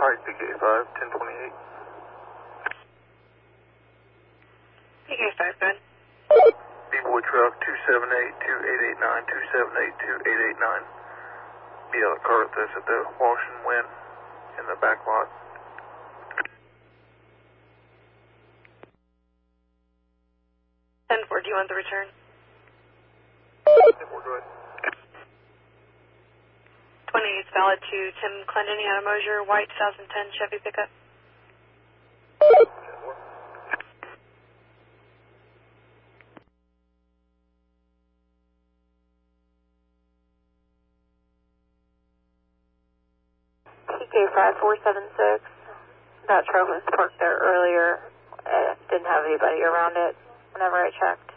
Alright, PK5, 1028. PK5, go ahead. B-Boy truck, 278-2889, 278-2889. Be a car that's at the Wash and Win in the back lot. 10-4, do you want the return? 10-4, go ahead. 28 is valid to Tim Clendenny out of Mosier, white 2010 Chevy pickup. 10-4. PK5476, that truck was parked there earlier. It didn't have anybody around it whenever I checked.